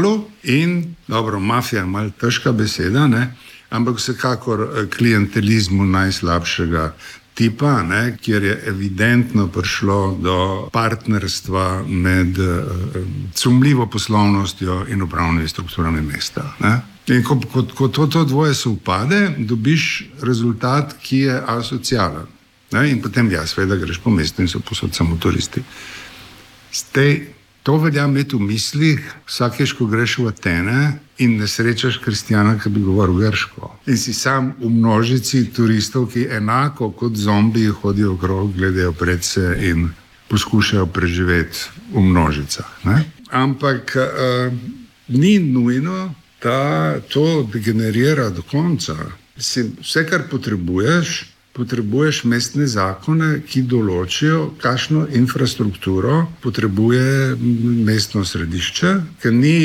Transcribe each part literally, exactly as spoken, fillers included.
kapitalu in, dobro, mafija je malo težka beseda, ne? Ampak vsekakor klientelizmu najslabšega tipa, ne, kjer je evidentno prišlo do partnerstva med uh, sumljivo poslovnostjo in upravnimi strukturami mesta. Ne. In ko, ko, ko to, to dvoje se upade, dobiš rezultat, ki je asocialen. Ne. In potem ja, seveda greš po mestu in so posod samo turisti. Stej, to velja imeti v mislih vsakeč, ko greš v Atene in ne srečaš kristjana, ki bi govoril grško. In si sam v množici turistov, ki enako kot zombiji hodijo okrog, gledajo predse in poskušajo preživeti v množicah. Ne? Ampak uh, ni nujno, da to degenerira do konca. Si, vse, kar potrebuješ, potrebuješ mestne zakone, ki določijo, kakšno infrastrukturo potrebuje mestno središče, ker ni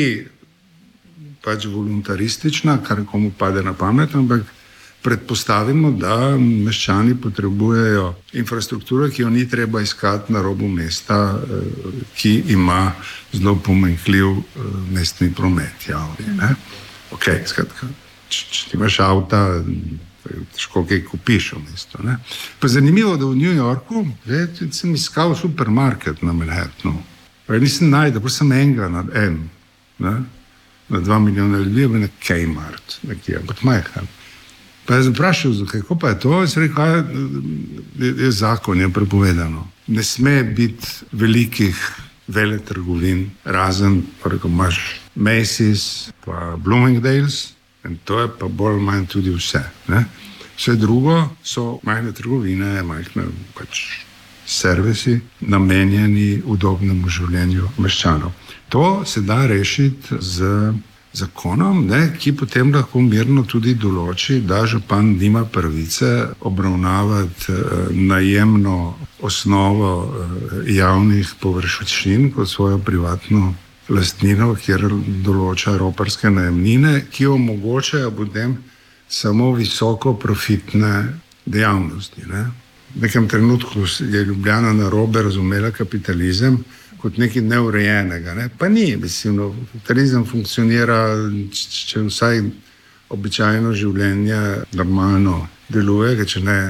pač voluntaristična, kar komu pade na pamet, ampak predpostavimo, da meščani potrebujejo infrastrukturo, ki jo ni treba iskati na robu mesta, ki ima zelo pomanjkljiv mestni promet javni. Ne? Ok, skratka, če, če imaš avta, težko kaj kupiš v mesto. Ne? Pa zanimivo, da v New Yorku ved, sem iskal supermarket na Manhattanu. Pa nisem najdel, pa sem enega nad en. Ne? Na dva milijona ljudi, pa na Kmart, nekje, ampak majhen. Pa je zaprašal, kako pa je to? In sem rekel, je, je zakon, je prepovedano. Ne sme biti velikih veletrgovin, razen, pa rekel, imaš Macy's, pa Bloomingdale's, in to je pa bolj manj tudi vse. Ne? Vse drugo so majhne trgovine, majhne pač servisi, namenjeni udobnemu življenju meščanov. To se da rešiti z zakonom, ne, ki potem lahko mirno tudi določi, da župan nima pravice obravnavati eh, najemno osnovo eh, javnih površin kot svojo privatno lastnino, kjer določa roparske najemnine, ki omogočajo potem samo visoko profitne dejavnosti. Ne. V nekem trenutku je Ljubljana narobe razumela kapitalizem kot nekaj neurejenega. Ne? Pa ni, mislim, no, kapitalizem funkcionira, če vsaj običajno življenje normalno deluje, če ne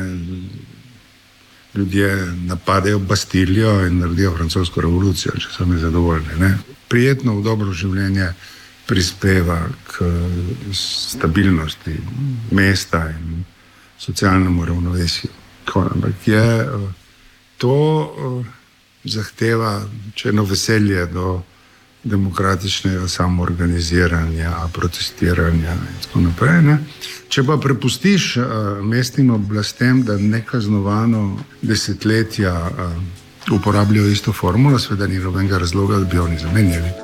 ljudje napadejo Bastilijo in naredijo francosko revolucijo, če so nezadovoljni. Ne? Prijetno v dobro življenje prispeva k stabilnosti mesta in socialnemu ravnovesju. Ampak je to zahteva, če eno veselje do demokratičnega samoorganiziranja, protestiranja in tako naprej. Ne? Če pa prepustiš uh, mestnim oblastem, da nekaznovano desetletja uh, uporabljajo isto formulo, seveda ni nobenega razloga, da bi oni zamenjali.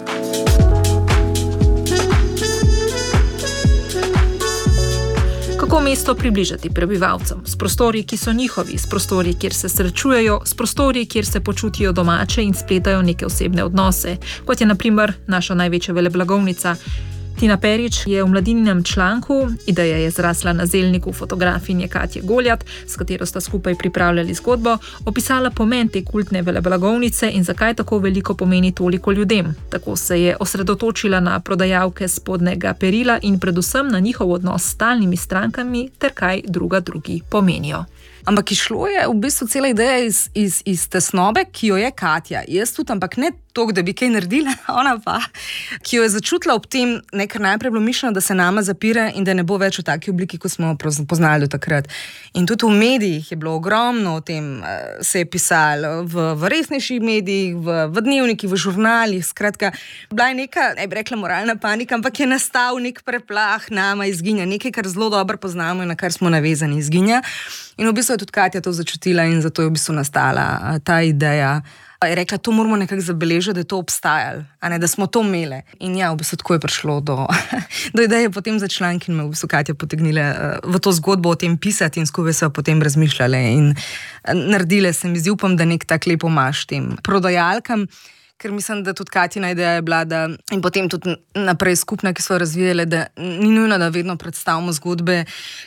Kako mesto približati prebivalcem? S prostori, ki so njihovi, s prostori, kjer se srečujejo, s prostori, kjer se počutijo domače in spletajo neke osebne odnose, kot je na primer naša največja veleblagovnica. Tina Perič je v Mladininem članku, ideja je zrasla na zelniku fotografinje Katje Goljat, s katero sta skupaj pripravljali zgodbo, opisala pomen te kultne veleblagovnice in zakaj tako veliko pomeni toliko ljudem. Tako se je osredotočila na prodajalke spodnjega perila in predvsem na njihov odnos s stalnimi strankami ter kaj druga drugi pomenijo. Ampak išlo je v bistvu cela ideja iz, iz, iz tesnobe, ki jo je Katja. Jaz tudi, ampak ne toliko, da bi kaj naredila, ona pa, ki jo je začutila ob tem, nekaj najprej bilo mišljeno, da se nama zapira in da ne bo več v taki obliki, kot smo poznali do takrat. In tudi v medijih je bilo ogromno o tem, se je pisalo v, v resnejših medijih, v, v dnevnikih, v žurnalih, skratka, bila je neka, ne bi rekla moralna panika, ampak je nastal nek preplah, nama izginja, nekaj, kar zelo dobro poznamo in na kar smo navezani, izginja. In v bistvu je tudi Katja to začutila in zato je v bistvu nastala ta ideja. Je rekla, to moramo nekako zabeležiti, da je to obstajalo, a ne, da smo to imeli. In ja, v bistvu tako je prišlo do, do ideje potem za članek in me v bistvu Katja potegnila v to zgodbo o tem pisati in skupaj so potem razmišljale in naredile se mi zdi, upam, da nek tak lepo maš tem prodajalkam, ker mislim, da tudi Katjina ideja je bila, da in potem tudi naprej skupna, ki so razvijale, da ni nujno, da vedno predstavimo zgodbe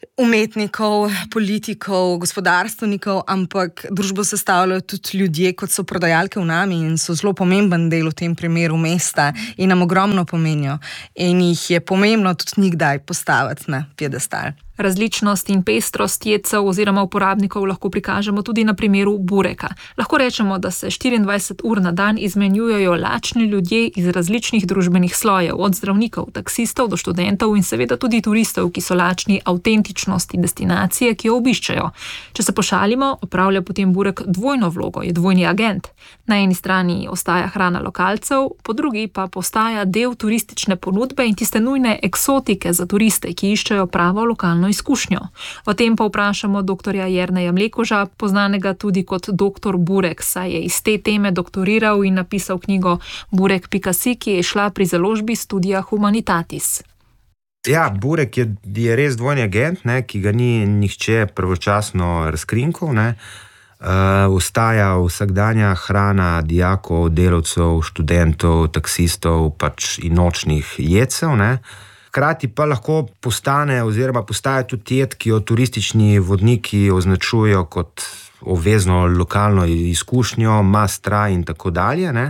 umetnikov, politikov, gospodarstvenikov, ampak družbo sestavljajo tudi ljudje, kot so prodajalke v nami in so zelo pomemben del v tem primeru mesta in nam ogromno pomenijo. In jih je pomembno tudi nikdaj postaviti na piedestal. Različnost in pestrost jedcev oziroma uporabnikov lahko prikažemo tudi na primeru bureka. Lahko rečemo, da se štiriindvajset ur na dan izmenjujejo lačni ljudje iz različnih družbenih slojev, od zdravnikov, taksistov do študentov in seveda tudi turistov, ki so lačni avtentičnosti destinacije, ki jo obiščejo. Če se pošalimo, opravlja potem burek dvojno vlogo, je dvojni agent. Na eni strani ostaja hrana lokalcev, po drugi pa postaja del turistične ponudbe in tiste nujne eksotike za turiste, ki iščejo pravo lokalno izkušnjo. O tem pa vprašamo doktorja Jerneja Mlekuža, poznanega tudi kot doktor Burek, saj je iz te teme doktoriral in napisal knjigo Burek pika si, ki je šla pri založbi Studia Humanitatis. Ja, burek je, je res dvojni agent, ne, ki ga ni nihče pravočasno razkrinkal. Ne. Uh, ostaja vsakdanja hrana dijakov, delavcev, študentov, taksistov pač in nočnih jedcev. Ne. Hkrati pa lahko postane oziroma postaja tudi jed, ki jo turistični vodniki označujejo kot obvezno lokalno izkušnjo, must try in tako dalje. Ne.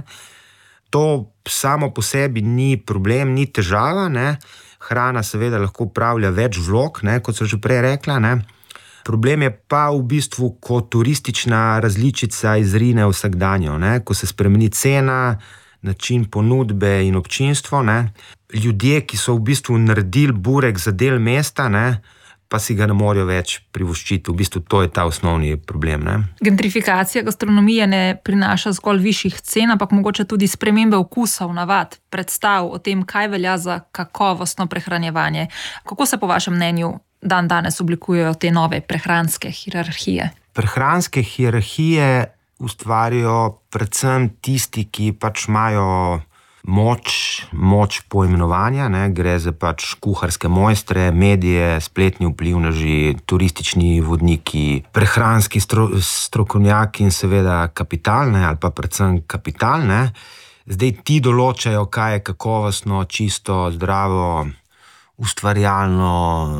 To samo po sebi ni problem, ni težava. Ne. Hrana seveda lahko upravlja več vlog, ne, kot so že prej rekla. Ne. Problem je pa v bistvu, ko turistična različica izrine vsakdanjo, ne, ko se spremeni cena, način ponudbe in občinstvo. Ne. Ljudje, ki so v bistvu naredili burek za del mesta, ne, pa si ga ne morejo več privoščiti. V bistvu to je ta osnovni problem. Ne. Gentrifikacija gastronomije ne prinaša zgolj višjih cen, ampak mogoče tudi spremembe okusov, navad, predstav o tem, kaj velja za kakovostno prehranjevanje. Kako se po vašem mnenju dan danes oblikujejo te nove prehranske hierarhije? Prehranske hierarhije ustvarijo predvsem tisti, ki pač imajo moč, moč poimenovanja, ne, gre za pač kuharske mojstre, medije, spletni vplivneži, turistični vodniki, prehranski stro, strokovnjaki in seveda kapital, ne, ali pa predvsem kapital. Ne. Zdaj ti določajo, kaj je kakovostno, čisto, zdravo, ustvarjalno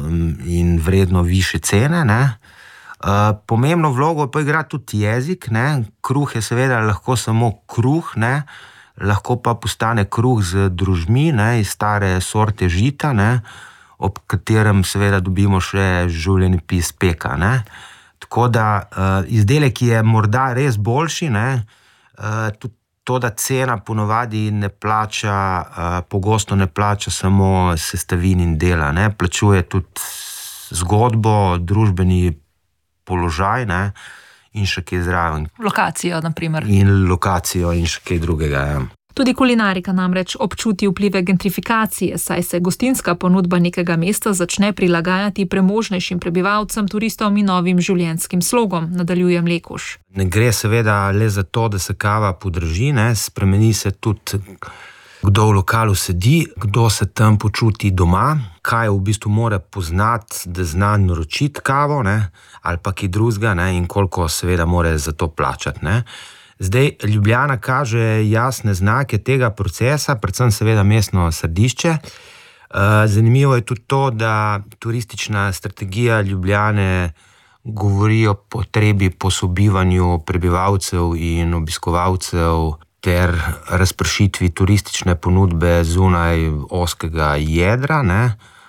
in vredno više cene. Ne. Uh, pomembno vlogo pa igra tudi jezik. Ne. Kruh je seveda lahko samo kruh, ne. Lahko pa postane kruh z družmi, ne, iz stare sorte žita, ne, ob katerem seveda dobimo še življenjepis peka. Ne. Tako da uh, izdelek je morda res boljši, ne, uh, tudi to, da cena ponovadi ne plača, uh, pogosto ne plača samo sestavin in dela, ne, plačuje tudi zgodbo, družbeni položaj, ne, in še kaj zraven. Lokacijo, na primer. In lokacijo in še kaj drugega, ja. Tudi kulinarika namreč občuti vplive gentrifikacije, saj se gostinska ponudba nekega mesta začne prilagajati premožnejšim prebivalcem, turistom in novim življenjskim slogom, nadaljuje Mlekuž. Ne gre seveda le za to, da se kava podraži, ne, spremeni se tudi, kdo v lokalu sedi, kdo se tam počuti doma, kaj v bistvu mora poznati, da zna naročiti kavo, ne, ali pa kaj drugega, ne, in koliko seveda mora za to plačati. Ne. Zdaj, Ljubljana kaže jasne znake tega procesa, predvsem seveda mestno središče. Zanimivo je tudi to, da turistična strategija Ljubljane govori o potrebi po sobivanju prebivalcev in obiskovalcev ter razpršitvi turistične ponudbe zunaj ozkega jedra. Ne.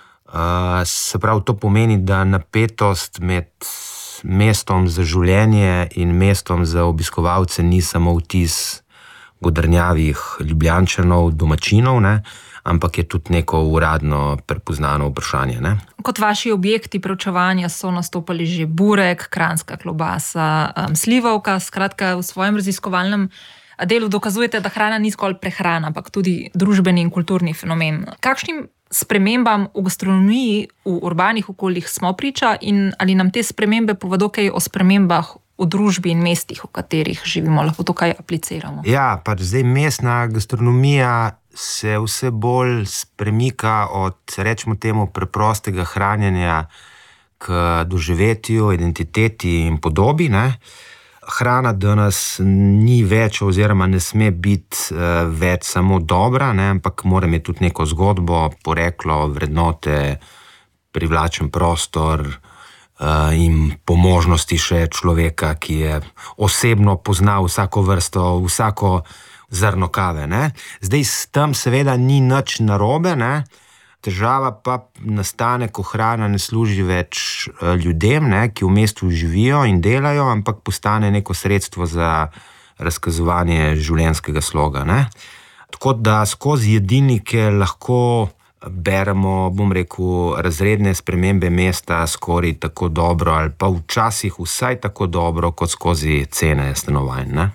Se pravi, to pomeni, da napetost med mestom za življenje in mestom za obiskovalce ni samo vtis godrnjavih Ljubljančanov, domačinov, ne, ampak je tudi neko uradno prepoznano vprašanje. Ne. Kot vaši objekti preučevanja so nastopali že burek, kranjska klobasa, slivovka, skratka v svojem raziskovalnem delu dokazujete, da hrana ni zgolj prehrana, ampak tudi družbeni in kulturni fenomen. Kakšnim spremembam v gastronomiji v urbanih okoljih smo priča in ali nam te spremembe povedo kaj o spremembah v družbi in mestih, v katerih živimo, lahko to kaj apliciramo? Ja, pač zdaj mestna gastronomija se vse bolj spremika od, rečemo temu, preprostega hranjenja k doživetju, identiteti in podobi. Ne. Hrana danes ni več oziroma ne sme biti uh, več samo dobra, ne, ampak mora imeti tudi neko zgodbo, poreklo, vrednote, privlačen prostor uh, in po možnosti še človeka, ki je osebno poznal vsako vrsto, vsako zrno kave. Ne? Zdaj s tem seveda ni nič narobe, ne? Težava pa nastane, ko hrana ne služi več ljudem, ne, ki v mestu živijo in delajo, ampak postane neko sredstvo za razkazovanje življenjskega sloga. Ne. Tako da skozi jedilnike lahko beremo, bom rekel, razredne spremembe mesta skoraj tako dobro ali pa včasih vsaj tako dobro kot skozi cene stanovanj. Ne.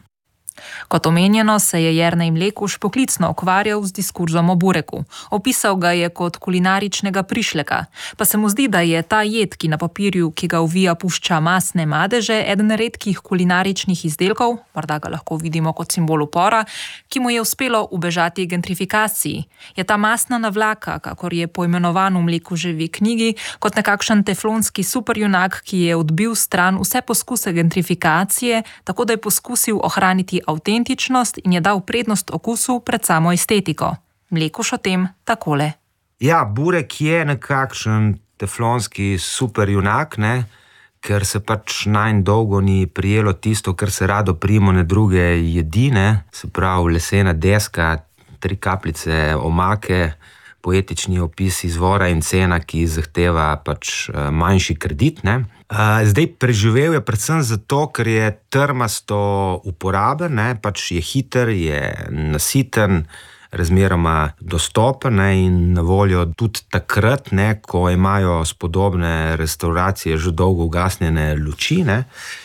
Kot omenjeno, se je Jernej Mlekuž poklicno ukvarjal z diskurzom o bureku. Opisal ga je kot kulinaričnega prišleka. Pa se mu zdi, da je ta jed, ki na papirju, ki ga uvija, pušča masne madeže, eden redkih kulinaričnih izdelkov, morda ga lahko vidimo kot simbol upora, ki mu je uspelo ubežati gentrifikaciji. Je ta masna navlaka, kakor je poimenovan v Mlekuževi knjigi, kot nekakšen teflonski superjunak, ki je odbil stran vse poskuse gentrifikacije, tako da je poskusil ohraniti avtentičnost in je dal prednost okusu pred samo estetiko. Mlekuž o tem takole. Ja, burek je nekakšen teflonski superjunak, ne, ker se pač najn dolgo ni prijelo tisto, kar se rado primone druge jedi, ne, se pravi lesena deska, tri kapljice omake, poetični opis izvora in cena, ki zahteva pač manjši kredit, ne. Zdaj preživel je predvsem zato, ker je trmasto uporaben, ne, pač je hiter, je nasiten, razmeroma dostopen, ne, in na voljo tudi takrat, ne, ko imajo spodobne restauracije že dolgo ugasnjene luči, ne.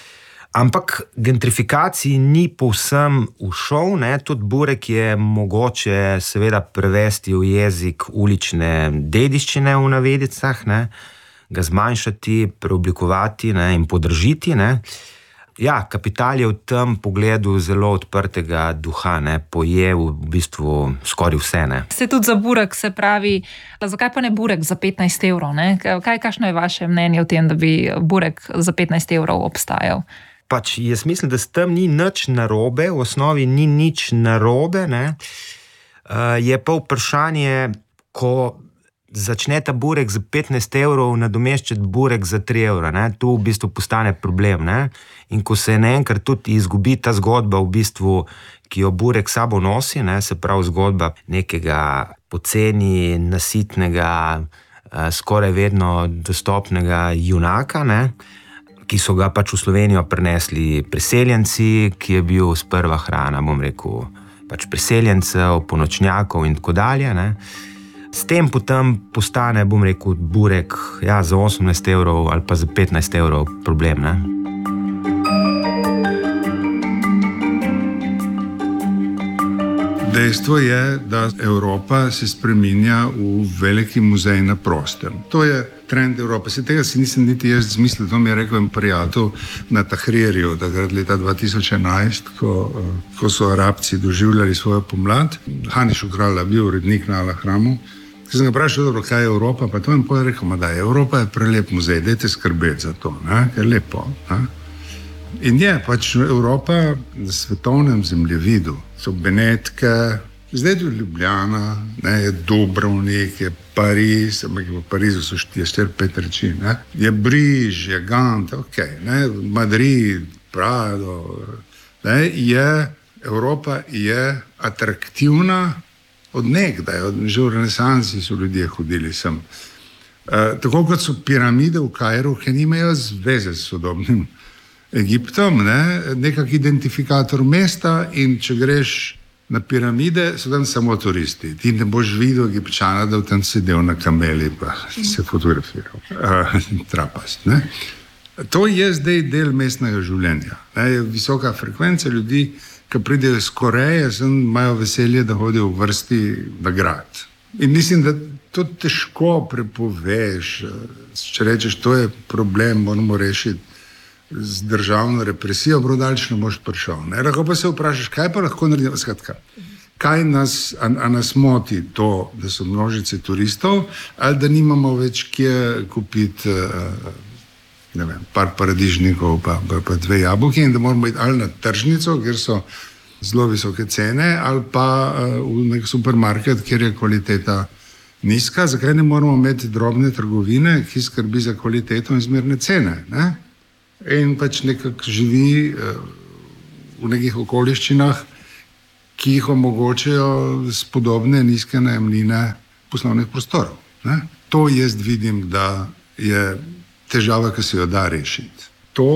Ampak gentrifikaciji ni povsem ušel, ne, tudi burek je mogoče seveda prevesti v jezik ulične dediščine v navedicah, ne, ga zmanjšati, preoblikovati, ne, in podržiti, ne. Ja, kapital je v tem pogledu zelo odprtega duha, ne, poje v bistvu skoraj vse, ne. Se tudi za burek, se pravi, zakaj pa ne burek za petnajst evrov, ne? Kaj, kakšno je vaše mnenje o tem, da bi burek za petnajst evrov obstajal? Pač jaz mislim, da s tem ni nič narobe, v osnovi ni nič narobe, ne. Uh, je pa vprašanje, ko začne ta burek za petnajst evrov nadomeščati burek za tri evra, ne, tu v bistvu postane problem, ne. In ko se naenkrat tudi izgubi ta zgodba v bistvu, ki jo burek sabo nosi, ne, se pravi zgodba nekega poceni, nasitnega, uh, skoraj vedno dostopnega junaka, ne, ki so ga pač v Slovenijo prinesli priseljenci, ki je bil sprva hrana, bom rekel, pač priseljencev, ponočnjakov in tako dalje, ne. S tem potem postane, bom rekel, burek, ja, za osemnajst evrov ali pa za petnajst evrov problem, ne. Dejstvo je, da Evropa se spreminja v veliki muzej na prostem. To je trend Evrope. Se tega si nisem niti jaz zmislil, to mi je rekel en prijatelj na Tahrirju, takrat leta dva tisoč enajst, ko, ko so Arabci doživljali svojo pomlad. Haniš Ukrala bil urednik na Al-Ahramu. Ko sem ga vprašal, dobro, kaj je Evropa, pa to mi je rekel, da je Evropa je prelep muzej, dajte skrbeti za to, ne? Ker je lepo. Ne? In je pač Evropa na svetovnem zemljevidu. So Benetke, zdaj je Ljubljana, ne, je Dubrovnik, je Pariz, ampak v Parizu so štiri, pet reči, ne. Je Briž, je Gant, ok, ne, Madrid, Prado, ne, je, Evropa je atraktivna od nekdaj, od, že v renesansi so ljudje hodili sem. E, tako kot so piramide v Kairu, ki nimajo zveze s sodobnim Egiptom, ne, nekak identifikator mesta, in če greš na piramide, so tam samo turisti. Ti ne boš videl Egipčana, da v tam sedel na kameli pa se fotografiral. Uh, trapast, ne. To je zdaj del mestnega življenja. Ne, je visoka frekvenca ljudi, ki pridejo iz Koreje, sem, imajo veselje, da hodijo v vrsti na grad. In mislim, da to težko prepoveš. Če rečeš, to je problem, moramo rešiti z državno represijo, brodalč ne boš prišel. Ne? Lahko pa se vprašaš, kaj pa lahko naredimo? Skratka, kaj nas, a, a nas moti to, da so množice turistov, ali da nimamo več kje kupiti ne vem, par paradižnikov pa, pa, pa dve jabolki in da moramo iti ali na tržnico, kjer so zelo visoke cene, ali pa uh, v nek supermarket, kjer je kvaliteta nizka, zakaj ne moramo imeti drobne trgovine, ki skrbi za kvaliteto in zmerne cene, ne? In pač nekako živi v nekih okoliščinah, ki jih omogočajo spodobne nizke najemnine poslovnih prostorov, ne? To jaz vidim, da je težava, ki se jo da rešiti. To,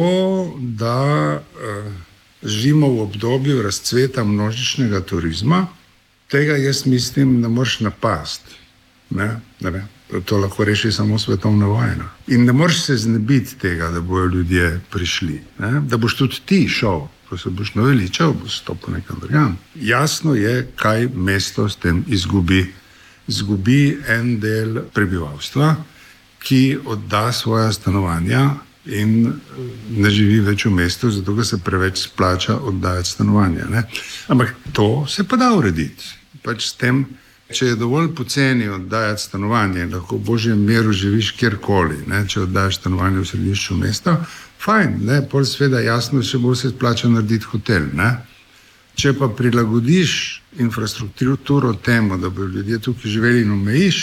da uh, živimo v obdobju razcveta množičnega turizma, tega jaz mislim, ne moreš napasti. Ne? Ne, to lahko reši samo svetovna vojna. In ne moreš se znebiti tega, da bojo ljudje prišli. Ne? Da boš tudi ti šel, ko se boš naveličal, boš stopil nekam drugam. Jasno je, kaj mesto s tem izgubi. Izgubi en del prebivalstva, ki odda svoja stanovanja in ne živi več v mestu, zato ker se preveč splača oddajati stanovanja. Ne? Ampak to se pa da urediti. Pač s tem, če je dovolj poceni oddajati stanovanje, lahko v božjem miru živiš kjerkoli, ne? Če oddajaš stanovanje v središču mesta, fajn, ne? Pol sveda jasno, še bolj se splača narediti hotel, ne? Če pa prilagodiš infrastrukturo temu, da bo ljudje tukaj živeli in omejiš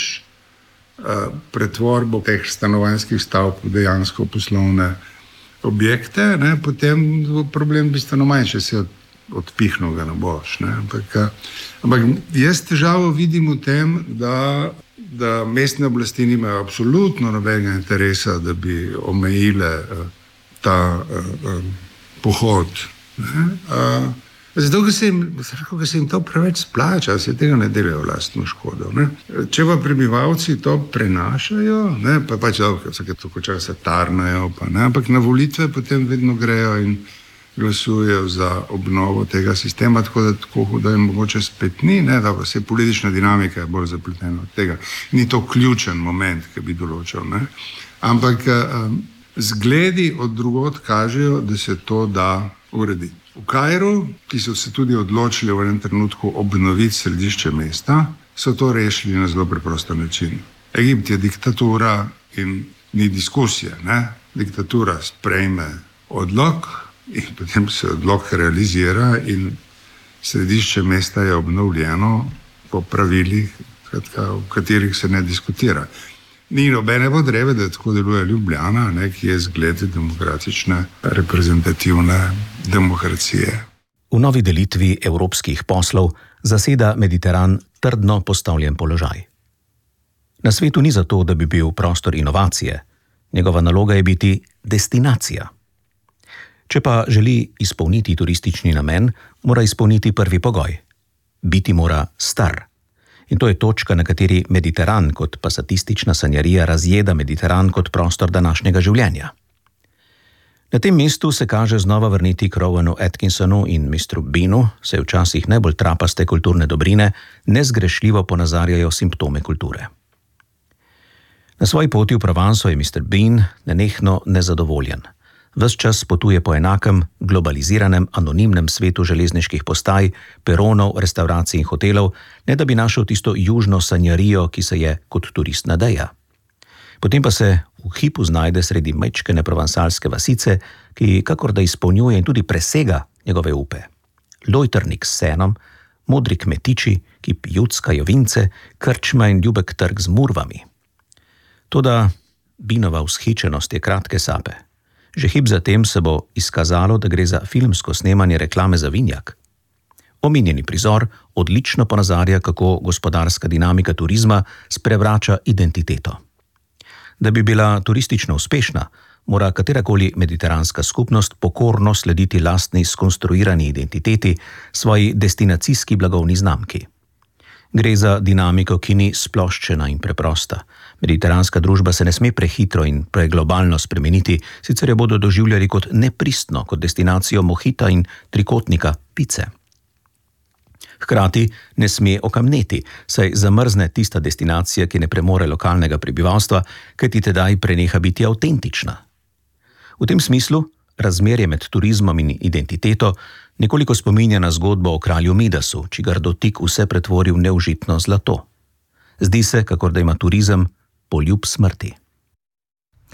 uh, pretvorbo teh stanovanjskih stavb v dejansko poslovne objekte, ne, potem bo problem bistveno manj, če si od, odpihnil ga ne boš. Ne. Ampak, ampak jaz težavo vidim v tem, da, da mestne oblasti nimajo absolutno nobenega interesa, da bi omejile uh, ta uh, uh, pohod. Ne. Uh, Zato, ker se, jim, ker se jim to preveč splača, se tega ne delajo vlastno škodo. Ne? Če pa prebivalci to prenašajo, ne? pa pač vsake toliko časa tarnajo, pa, ne? Ampak na volitve potem vedno grejo in glasujejo za obnovo tega sistema, tako da, tako, da je mogoče spet ni, ne? Da pa se politična dinamika je bolj zapletena od tega. Ni to ključen moment, ki bi določal. Ne? Ampak um, zgledi od drugod kažejo, da se to da urediti. V Kairu, ki so se tudi odločili v enem trenutku obnoviti središče mesta, so to rešili na zelo preprost način. Egipt je diktatura in ni diskusije. Ne? Diktatura sprejme odlok in potem se odlok realizira in središče mesta je obnovljeno po pravilih, v katerih se ne diskutira. Ni nobene potrebe, da tako deluje Ljubljana, ne, ki je zgled demokratične, reprezentativne demokracije. V novi delitvi evropskih poslov zaseda Mediteran trdno postavljen položaj. Na svetu ni zato, da bi bil prostor inovacije. Njegova naloga je biti destinacija. Če pa želi izpolniti turistični namen, mora izpolniti prvi pogoj. Biti mora star. In to je točka, na kateri Mediteran kot pasatistična sanjarija razjeda Mediteran kot prostor današnjega življenja. Na tem mestu se kaže znova vrniti k Rowanu Atkinsonu in misteru Beanu, saj včasih najbolj trapaste kulturne dobrine nezgrešljivo ponazarjajo simptome kulture. Na svoji poti v Provanso je mister Bean nenehno nezadovoljen. Ves čas potuje po enakem, globaliziranem, anonimnem svetu železniških postaj, peronov, restavracij in hotelov, ne da bi našel tisto južno sanjarijo, ki se je kot turist nadeja. Potem pa se v hipu znajde sredi majčkene provansalske vasice, ki kakor da izpolnjuje in tudi presega njegove upe. Lojtrnik s senom, modri kmetiči, ki pijutskajo vince, krčma in ljubek trg z murvami. Toda Beanova vzhičenost je kratke sape. Že hip zatem se bo izkazalo, da gre za filmsko snemanje reklame za vinjak. Omenjeni prizor odlično ponazarja, kako gospodarska dinamika turizma sprevrača identiteto. Da bi bila turistično uspešna, mora katerakoli mediteranska skupnost pokorno slediti lastni skonstruirani identiteti, svoji destinacijski blagovni znamki. Gre za dinamiko, ki ni sploščena in preprosta. Mediteranska družba se ne sme prehitro in preglobalno spremeniti, sicer jo bodo doživljali kot nepristno, kot destinacijo mohita in trikotnika pice. Hkrati ne sme okamneti, saj zamrzne tista destinacija, ki ne premore lokalnega prebivalstva, kajti tedaj preneha biti avtentična. V tem smislu razmerje med turizmom in identiteto nekoliko spominja na zgodbo o kralju Midasu, čigar dotik vse pretvori v neužitno zlato. Zdi se, kakor da ima turizem poljub smrti.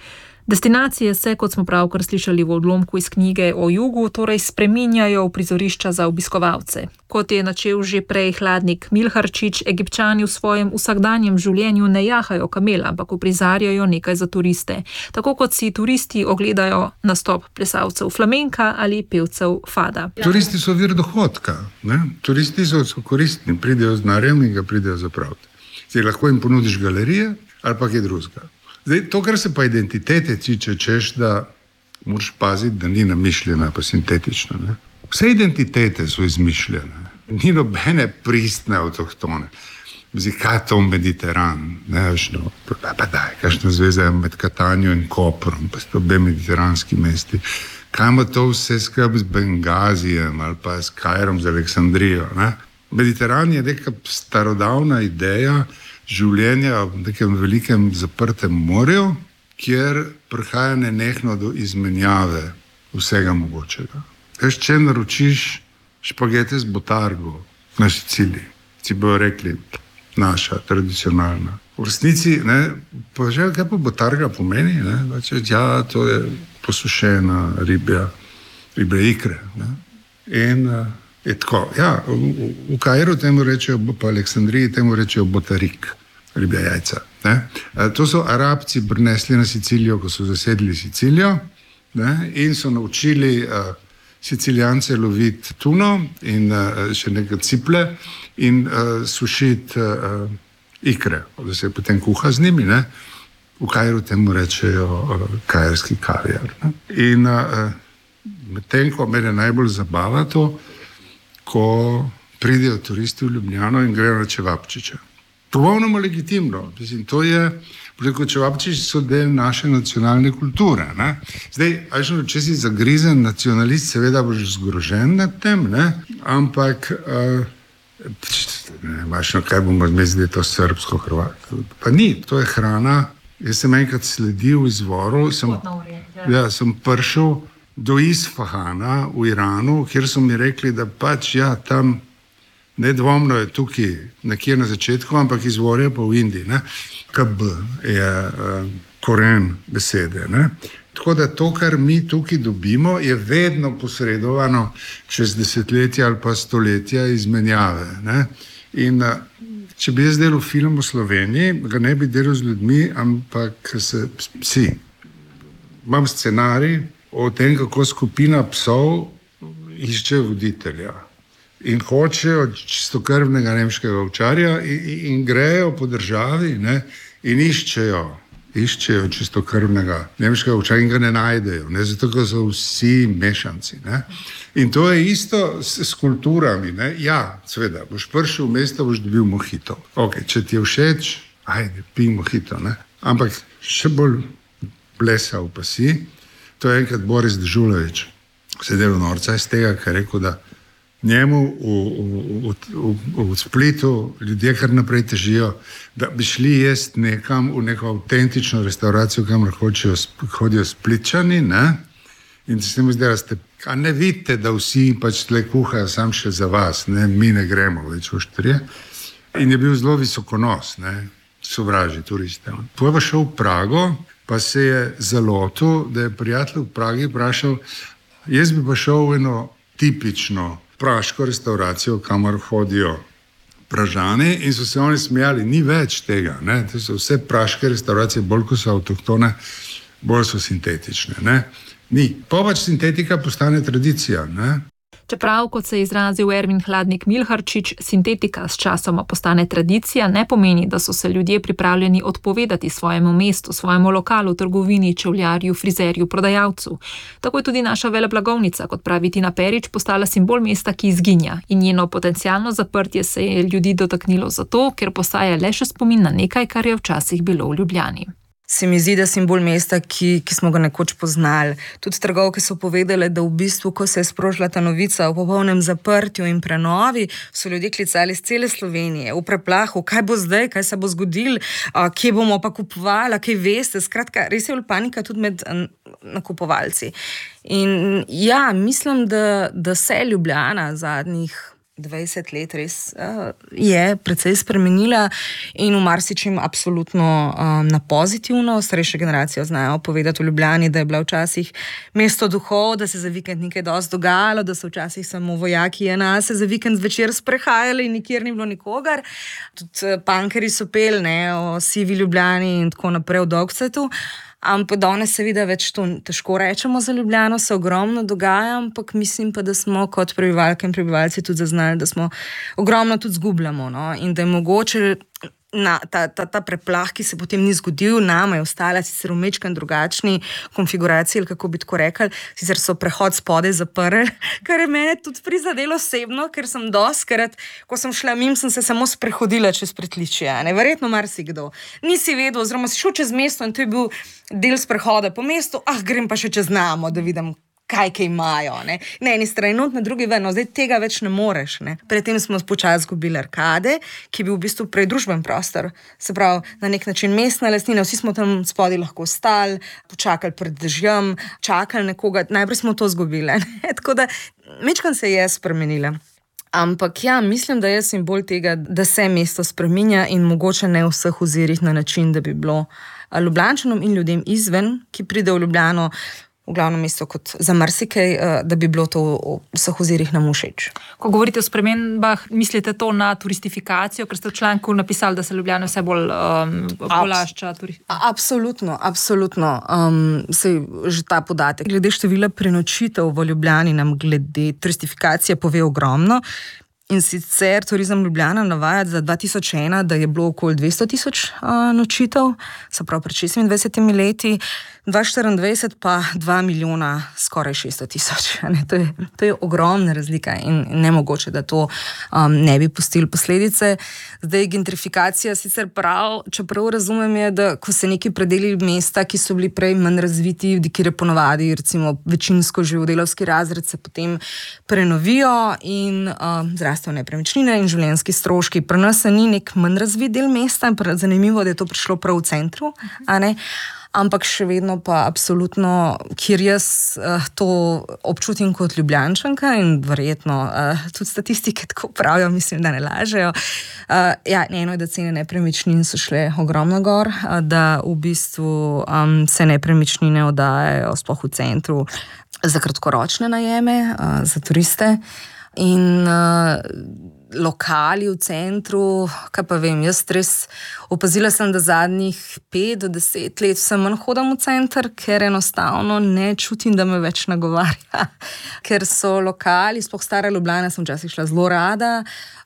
Destinacije se, kot smo pravkar slišali v odlomku iz knjige o jugu, torej spreminjajo v prizorišča za obiskovalce. Kot je načel že prej Hladnik Milharčič, Egipčani v svojem vsakdanjem življenju ne jahajo kamel, ampak uprizarjajo nekaj za turiste. Tako kot si turisti ogledajo nastop plesalcev flamenka ali pevcev fada. Turisti so vir dohodka, ne? Turisti so, so koristni, pridejo z denarjem in ga pridejo zapraviti. Zdaj lahko jim ponudiš galerije ali pa kaj drugega. Zdaj, to, kar se pa identitete tiče, češ, da moraš paziti, da ni namišljena, pa sintetična. Ne? Vse identitete so izmišljene. Ni nobene pristne avtohtone. Zdaj, kaj to Mediteran? Ne, no, pa, pa daj, kakšna zveza med Katanjo in Koprom, pa so obe mediteranski mesti. Kaj ima to vse skupaj z Bengazijem ali pa s Kairom, z Aleksandrijo? Ne? Mediteran je neka starodavna ideja življenja v nekem velikem zaprtem morju, kjer prihaja nenehno do izmenjave vsega mogočega. Veš, če naročiš špagete z botargo na Siciliji, si bojo rekli, naša, tradicionalna. V resnici, ne, pa že kaj pa botarga pomeni, ne, če, ja, to je posušena ribja, ribja ikre, ne, in je tako, ja, v, v Kairu temu rečejo, pa Aleksandriji temu rečejo botarik, ribja jajca. Ne? To so Arabci prinesli na Sicilijo, ko so zasedli Sicilijo, ne? In so naučili uh, Sicilijance loviti tuno in uh, še nekaj ciple in uh, sušiti uh, ikre, da se potem kuha z njimi. Ne? V Kairu temu rečejo uh, kairski kaviar. Ne? In uh, medtem, ko mene najbolj zabava to, ko pridejo turisti v Ljubljano in grejo na čevapčiče. Popolnoma legitimno. Mislim, to je, preko čevapčiči so del naše nacionalne kulture. Ne? Zdaj, ajšno, če si zagrizen nacionalist, seveda boš zgrožen nad tem, ne? Ampak uh, ne, ajšno, kaj bomo zmezili to srbsko, hrvatsko. Pa ni, to je hrana. Jaz sem enkrat sledil izvoru, sem, ja, sem prišel do Isfahana v Iranu, kjer so mi rekli, da pač ja, tam nedvomno je tukaj nekje na začetku, ampak izvor je pa v Indiji. Ne? K B je uh, koren besede. Ne? Tako da to, kar mi tukaj dobimo, je vedno posredovano čez desetletja ali pa stoletja izmenjave. Ne? In uh, če bi jaz delal film o Sloveniji, ga ne bi delal z ljudmi, ampak se psi. Imam scenarij o tem, kako skupina psov išče voditelja. In hočejo čistokrvnega nemškega ovčarja in, in grejo po državi, ne, in iščejo, iščejo čistokrvnega nemškega ovčarja in ga ne najdejo, ne, zato ker so vsi mešanci. Ne. In to je isto s, s kulturami. Ne. Ja, seveda, boš prišel v mesto, boš dobil mohito. Ok, če ti je všeč, ajde, pij mohito. Ne. Ampak še bolj blesal pa si, to je enkrat Boris Dežulović, sedel v norca iz tega, ker je rekel, da njemu v, v, v, v Splitu ljudje kar naprej težijo, da bi šli jesti nekam v neko avtentično restauracijo, kamor hočejo, hodijo Splitčani, ne? In se mi zdi, da ste, a ne vidite, da vsi pač tle kuhajo sam še za vas, ne? Mi ne gremo več v štrije. In je bil zelo visokonos, ne? Sovraži turiste. Potem pa šel v Prago, pa se je zalotil, da je prijatelj v Pragi vprašal, jaz bi pa šel v eno tipično praško restauracijo, kamor hodijo Pražani, in so se oni smejali, ni več tega, ne? To so vse praške restauracije, bolj ko so avtohtone, bolj so sintetične. Ne? Ni. Pa pač sintetika postane tradicija. Ne? Čeprav, kot se je izrazil Ermin Hladnik Milharčič, sintetika s časoma postane tradicija, ne pomeni, da so se ljudje pripravljeni odpovedati svojemu mestu, svojemu lokalu, trgovini, čevljarju, frizerju, prodajalcu. Tako je tudi naša veleblagovnica, kot pravi Tina Perič, postala simbol mesta, ki izginja, in njeno potencialno zaprtje se je ljudi dotaknilo zato, ker postaja le še spomin na nekaj, kar je včasih bilo v Ljubljani. Se mi zdi, da simbol mesta, ki, ki smo ga nekoč poznali. Tudi trgovke so povedale, da v bistvu, ko se je sprožila ta novica o popolnem zaprtju in prenovi, so ljudje klicali iz cele Slovenije, v preplahu, kaj bo zdaj, kaj se bo zgodilo, kje bomo pa kupovali, kaj veste. Skratka, res je bila panika tudi med nakupovalci. In ja, mislim, da, da se Ljubljana zadnjih dvajset let res uh, je precej spremenila in v marsičem absolutno um, na pozitivno. Starejše generacije znajo povedati v Ljubljani, da je bila včasih mesto duhov, da se za vikend nekaj dosti dogajalo, da so včasih samo vojaki ena se za vikend zvečer sprehajali in nikjer ni bilo nikogar. Tudi punkeri so pel, ne, o sivi Ljubljani in tako naprej v Dolgcetu. Ampak danes seveda več to težko rečemo za Ljubljano, se ogromno dogaja, ampak mislim pa, da smo kot prebivalke in prebivalci tudi zaznali, da smo ogromno tudi zgubljamo, no? In da je mogoče na, ta, ta, ta preplah, ki se potem ni zgodil, nama je ostala sicer v mečkan drugačni konfiguraciji, ali kako bi tako rekli, sicer so prehod spodaj zaprli, kar je mene tudi prizadelo osebno, ker sem doskrat, ko sem šla mimo, sem se samo sprehodila čez pritličje, ne, verjetno marsikdo. Nisi vedel, oziroma si šel čez mesto in to je bil del sprehoda po mestu, ah, grem pa še čez Namo, da vidim, kaj kaj imajo, ne. Na eni strani not, na drugi ven, no, zdaj tega več ne moreš, ne. Predtem smo počasi zgubili Arkade, ki je bil v bistvu prej družben prostor, se pravi, na nek način mestna lastnina, vsi smo tam spodaj lahko stali, počakali pred dežjem, čakali nekoga, najprej smo to zgubili, ne. Tako da, mečkan se je spremenila. Ampak ja, mislim, da je simbol tega, da se mesto spreminja in mogoče ne v vseh ozirih na način, da bi bilo Ljubljančanom in ljudem izven, ki pride v Ljubljano, v glavno mesto kot za marsikaj, da bi bilo to v vseh ozirih nam všeč. Ko govorite o spremembah, mislite to na turistifikacijo, ker ste v članku napisali, da se Ljubljana vse bolj um, polašča? Absolutno, absolutno. Um, sej, že ta podatek. Glede števila prenočitev v Ljubljani nam glede turistifikacije pove ogromno. In sicer Turizem Ljubljana navaja za dva tisoč ena, da je bilo okoli dvesto tisoč uh, nočitev, se pravi pred šestindvajsetimi leti, dva tisoč štiriindvajset pa dva milijona, skoraj šeststo tisoč. To je, to je ogromna razlika in nemogoče, da to um, ne bi pustili posledice. Zdaj, gentrifikacija sicer prav, čeprav razumem je, da ko se neki predeli mesta, ki so bili prej manj razviti, kjer je ponovadi, recimo večinsko že v delavski razred, se potem prenovijo in um, zrastejo nepremičnine in življenjski stroški. Pri nas ni nek manj razvit del mesta, zanimivo, da je to prišlo prav v centru, a ne? Ampak še vedno pa absolutno, kjer jaz uh, to občutim kot Ljubljančanka in verjetno uh, tudi statistike tako pravijo, mislim, da ne lažejo. Uh, ja, eno je, da cene nepremičnin so šle ogromno gor, uh, da v bistvu um, se nepremičnine oddajajo sploh v centru za kratkoročne najeme, uh, za turiste in uh, lokali v centru, kaj pa vem, jaz res opazila sem, da zadnjih pet do deset let vse manj hodam v center, ker enostavno ne čutim, da me več nagovarja. Ker so lokali, sploh stara Ljubljana, sem včasih šla zelo rada,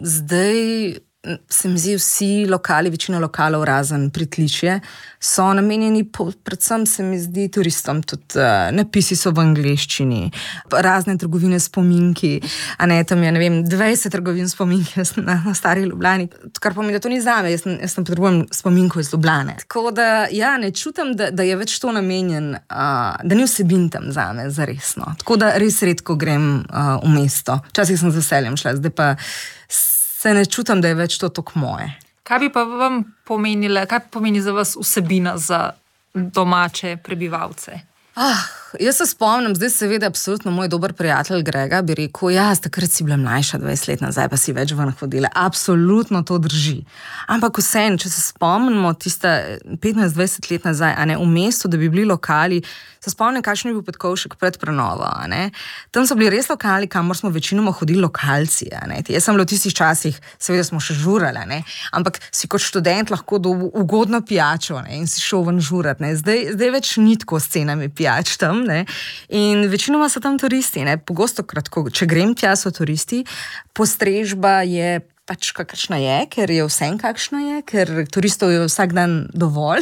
zdaj se mi zdi vsi lokali, večina lokalov razen pritličje, so namenjeni po, predvsem se mi zdi turistom, tudi uh, napisi so v angleščini, razne trgovine spominki, a ne, tam je, ne vem, dvajset trgovin spominki na, na stari Ljubljani, kar pomeni, da to ni zame, jaz, jaz sem potrebujem spominko iz Ljubljane. Tako da, ja, ne čutim, da, da je več to namenjen, uh, da ni vsebin tam zame, zaresno. Tako da res redko grem uh, v mesto. Včasih sem z veseljem šla, zdaj pa se ne čutim, da je več to tako moje. Kaj bi pa vam pomenile, kaj pomeni za vas vsebina za domače prebivalce? Ah, jaz se spomnim, zdaj seveda absolutno moj dober prijatelj Grega bi rekel, ja, takrat si bila mlajša dvajset let nazaj, pa si več ven hodila. Absolutno to drži. Ampak vseeno, če se spomnimo tiste petnajst dvajset let nazaj, a ne, v mestu, da bi bili lokali, se spomnim, kakšen je bil Petkovšek pred prenovo, a ne. Tam so bili res lokali, kamor smo večinoma hodili lokalci, a ne. Jaz sem bila v tistih časih, seveda smo še žurali, ne, ampak si kot študent lahko dobil ugodno pijačo, ne, in si šel ven žurat, ne. Zdaj, zdaj več ni tako s cenami pijač tam, ne. In večinoma so tam turisti, ne. Pogosto kratko, če grem tja, so turisti, postrežba je pač kakršna je, ker je vsem kakšna je, ker turistov je vsak dan dovolj.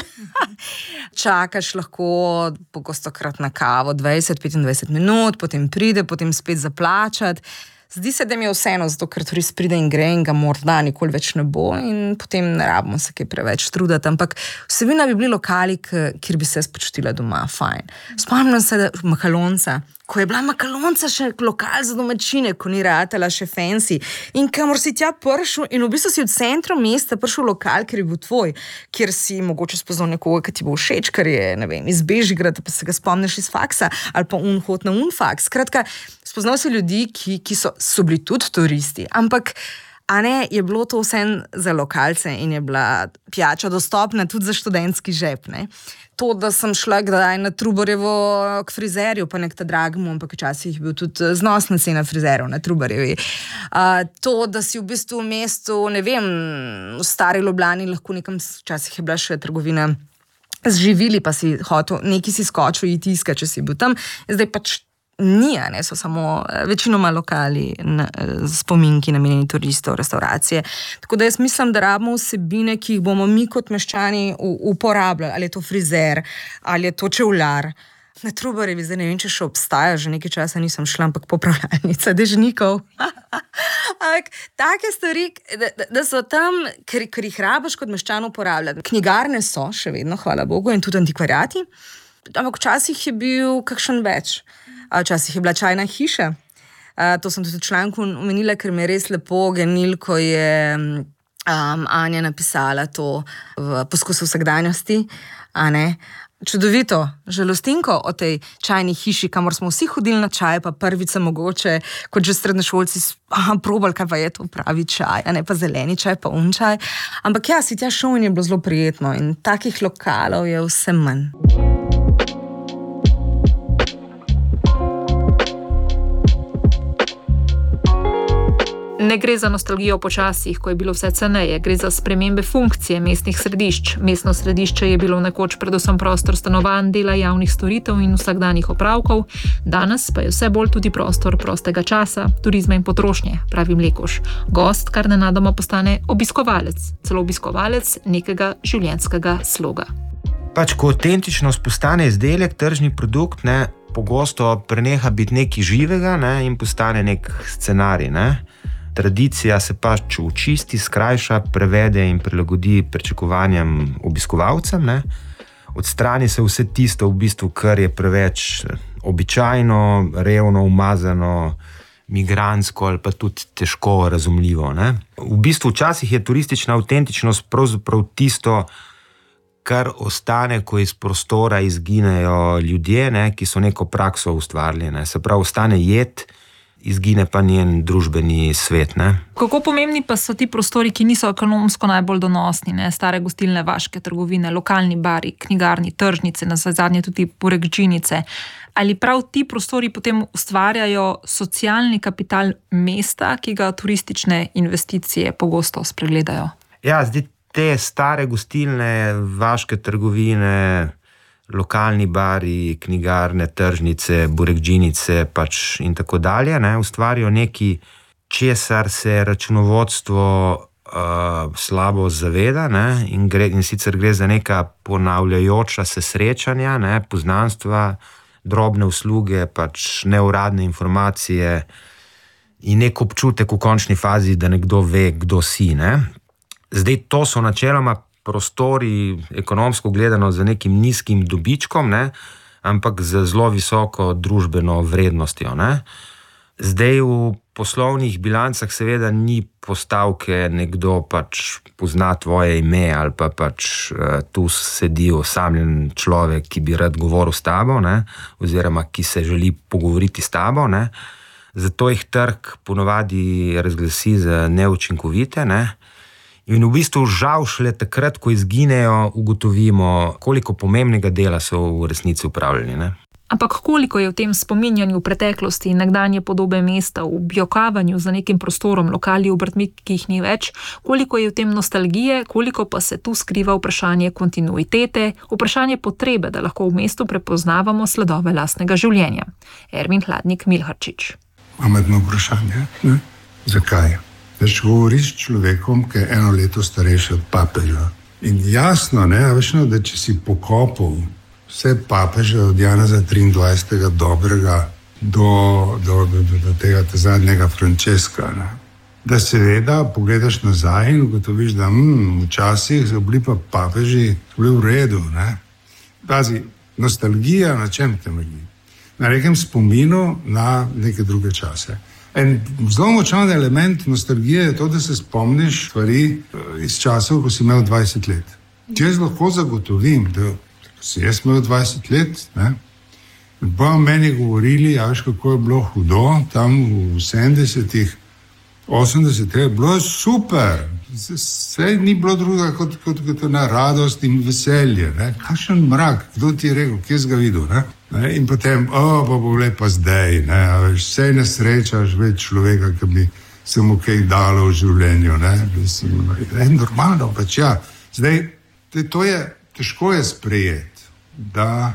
Čakaš lahko pogosto krat na kavo dvajset do petindvajset minut, potem pride, potem spet zaplačati. Zdi se, da mi je vseeno, zato ker turist pride in gre in ga morda nikoli več ne bo in potem ne rabimo se kaj preveč truditi, ampak vsebina bi bili lokali, kjer bi se počutila doma, fajn. Spomnim se, da Mahalonca, ko je bila Makalonca še lokal za domačine, ko ni ratela še fancy, in kamor si tja prišel, in v bistvu si v centru mesta prišel lokal, ker je bil tvoj, kjer si mogoče spoznal nekoga, ki ti bo všeč, ker je, ne vem, iz Bežigrada, pa se ga spomniš iz faksa, ali pa un hod na un faks. Skratka, spoznal si ljudi, ki, ki so, so bili tudi turisti, ampak a ne, je bilo to vse za lokalce in je bila pijača dostopna tudi za študentski žep, ne. To, da sem šla kdaj na Trubarjevo k frizerju, pa nek ta dragmu, ampak včasih je bil tudi znosna cena frizerov na Trubarjevi. Uh, to, da si v bistvu v mestu, ne vem, v Stari Ljubljani lahko nekam, včasih je bila še trgovina z živili, pa si hotel, neki si skočil iti iskati, če si bil tam, zdaj pač ni, ne, so samo večinoma lokali, na, spominki namenjeni turistov, restauracije. Tako da jaz mislim, da rabimo vsebine, ki jih bomo mi kot meščani uporabljali, ali je to frizer, ali je to čevljar. Na Trubarjevi, zdaj ne vem, če še obstaja, že nekaj časa nisem šla, ampak popravljalnica dežnikov. Ampak take stvari, da, da so tam, ker, ker jih rabiš kot meščan uporabljati. Knjigarne so še vedno, hvala Bogu, in tudi antikvariati, ampak včasih je bil kakšen več. Včasih je bila čajna hiša. To sem tudi v članku omenila, ker mi je res lepo genil, ko je um, Anja napisala to v poskusu vsakdanjosti. A ne? Čudovito, žalostinko o tej čajni hiši, kamor smo vsi hodili na čaj, pa prvice mogoče, kot že srednješolci, aha, probali, kaj pa je to pravi čaj, a ne pa zeleni čaj, pa un čaj. Ampak ja, si tja šel in je bilo zelo prijetno in takih lokalov je vse manj. Ne gre za nostalgijo po časih, ko je bilo vse ceneje, gre za spremembe funkcije mestnih središč. Mestno središče je bilo nekoč predvsem prostor stanovanj, dela javnih storitev in vsakdanjih opravkov, danes pa je vse bolj tudi prostor prostega časa, turizma in potrošnje, pravi Mlekuž. Gost kar nenadoma postane obiskovalec, celo obiskovalec nekega življenjskega sloga. Pač, ko avtentičnost postane izdelek, tržni produkt, ne, pogosto preneha biti nekaj živega, ne, in postane nek scenarij, ne. Tradicija se pač očisti, skrajša, prevede in prilagodi pričakovanjem obiskovalcem, ne. Odstrani se vse tisto, v bistvu, kar je preveč običajno, revno, umazano, migrantsko ali pa tudi težko razumljivo, ne. V bistvu včasih je turistična avtentičnost pravzaprav tisto, kar ostane, ko iz prostora izginejo ljudje, ne, ki so neko prakso ustvarili, ne. Se pravi, ostane jed, izgine pa njen družbeni svet, ne. Kako pomembni pa so ti prostori, ki niso ekonomsko najbolj donosni, ne? Stare gostilne, vaške trgovine, lokalni bari, knjigarni, tržnice, nazadnje tudi poregčinice. Ali prav ti prostori potem ustvarjajo socialni kapital mesta, ki ga turistične investicije pogosto spregledajo? Ja, zdaj te stare gostilne, vaške trgovine, lokalni bari, knjigarne, tržnice, burekdžinice pač in tako dalje, ne, ustvarjajo nekaj, česar se računovodstvo uh, slabo zaveda, ne, in, gre, in sicer gre za neka ponavljajoča se srečanja, ne, poznanstva, drobne usluge, pač neuradne informacije in nek občutek v končni fazi, da nekdo ve, kdo si, ne. Zdaj, to so načeloma prostori, ekonomsko gledano, za nekim nizkim dobičkom, ne, ampak z zelo visoko družbeno vrednostjo, ne. Zdaj v poslovnih bilancah seveda ni postavke, nekdo pač pozna tvoje ime ali pa pač uh, tu sedi osamljen človek, ki bi rad govoril s tabo, ne, oziroma ki se želi pogovoriti s tabo, ne. Zato jih trg ponovadi razglasi za neučinkovite, ne. In v bistvu žal šele takrat, ko izginejo, ugotovimo, koliko pomembnega dela so v resnici upravljali, ne. Ampak koliko je v tem spominjanju preteklosti in nekdanje podobe mesta, v objokavanju za nekim prostorom, lokali, obrtmi, ki jih ni več, koliko je v tem nostalgije, koliko pa se tu skriva vprašanje kontinuitete, vprašanje potrebe, da lahko v mestu prepoznavamo sledove lastnega življenja. Ermin Hladnik Milharčič. Pametno vprašanje, ne? Zakaj? Veš, govoriš s človekom, ki je eno leto starejši od papeža. In jasno, ne, veš, no, da če si pokopal vse papeže od Janeza triindvajsetega dobrega do, do, do, do, do tega te zadnjega Frančeska, ne, da seveda pogledaš nazaj in ugotoviš, da hm, včasih so bili pa papeži bili v redu, ne. Pazi, nostalgija na čem temelji? na nekem spominu na neke druge čase. En zelo močan element nostalgije je to, da se spomniš stvari iz časov, ko si imel dvajset let. Če jaz lahko zagotovim, da si jaz imel dvajset let, ne, pa meni govorili, ja, veš, kako je bilo hudo, tam v sedemdesetih, osemdesetih, je bilo super. Vse ni bilo druga kot, kot, kot na radost in veselje. Ne? Kakšen mrak, kdo ti je rekel, kje si ga videl? Ne? Ne? In potem, o, pa bo lepa zdaj, ne? Vse ne srečaš več človeka, ki bi se mu kaj dalo v življenju. Ne? Mislim, ne, normalno, pač ja. Zdaj, to je, težko je sprejeti, da,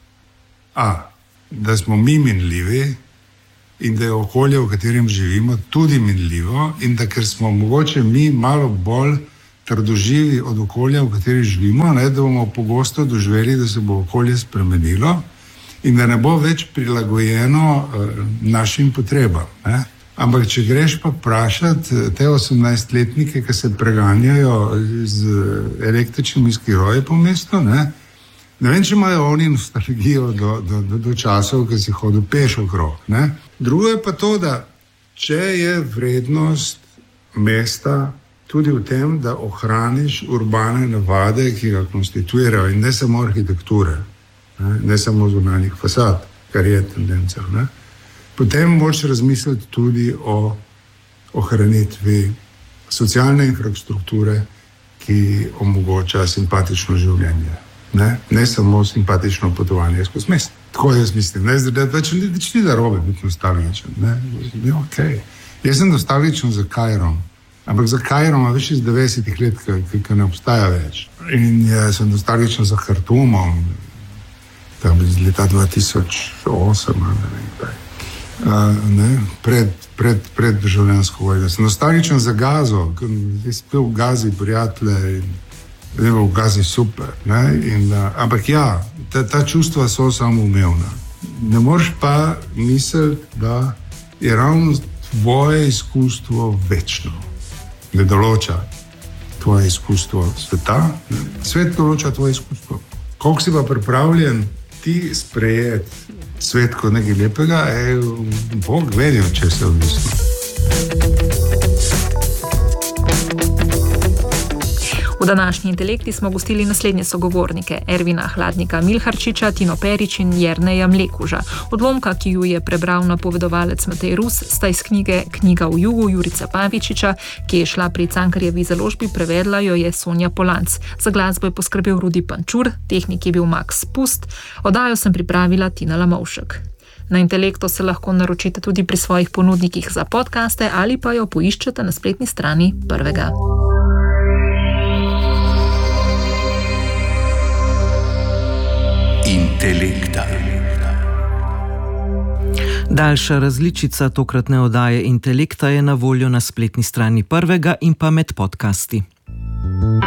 a, da smo mi minljivi, in da je okolje, v katerem živimo, tudi minljivo, in da ker smo mogoče mi malo bolj trdoživi od okolja, v katerem živimo, ne, da bomo pogosto doživeli, da se bo okolje spremenilo in da ne bo več prilagojeno uh, našim potrebam. Ne. Ampak če greš pa vprašati te osemnajstletnike, ki se preganjajo z električnimi skiroji po mestu, ne, ne vem, če imajo oni nostalgijo do, do, do, do časov, ki si hodil peš okrog. Ne. Drugo je pa to, da če je vrednost mesta tudi v tem, da ohraniš urbane navade, ki ga konstituirajo, in ne samo arhitekture, ne, ne samo zunanjih fasad, kar je tendenca, ne, potem moraš razmisliti tudi o ohranitvi socialne infrastrukture, ki omogoča simpatično življenje. Ne, ne samo simpatično potovanje skozi mest. Tako jaz mislim, ne, da več ni, ni narobe biti nostalgičen. Ne, ne, okay. Jaz sem nostalgičen za Kairom, ampak za Kairom več iz devetdesetih let, ki ne obstaja več. In jaz sem nostalgičen za Khartoumom, tam iz leta dva tisoč osem, ne vem, kaj. Uh, ne, pred, pred, pred državljansko vojno. Sem nostalgičen za Gazo, jaz spil v Gazi prijatelje in ne, v Gazi super. Ne, in, uh, ampak ja, ta, ta čustva so samoumevna. Ne moreš pa misliti, da je ravno tvoje izkustvo večno. Ne določa tvoje izkustvo sveta, ne. Svet določa tvoje izkustvo. Koliko si pa pripravljen ti sprejeti svet kot nekaj lepega, je Bog vedel, če se odvisno. V današnji Intelekti smo gostili naslednje sogovornike: Ervina Hladnika Milharčiča, Tino Perič in Jerneja Mlekuža. Odlomka, ki ju je prebral napovedovalec Matej Rus, sta iz knjige Knjiga v jugu Jurica Pavičiča, ki je šla pri Cankarjevi založbi, prevedla jo je Sonja Polanc. Za glasbo je poskrbel Rudi Pančur, tehnik je bil Max Pust, oddajo sem pripravila Tina Lamovšek. Na Intelekto se lahko naročite tudi pri svojih ponudnikih za podcaste ali pa jo poiščete na spletni strani Prvega. Intelekta. Daljša različica tokratne oddaje Intelekta je na voljo na spletni strani Prvega in pa med podcasti.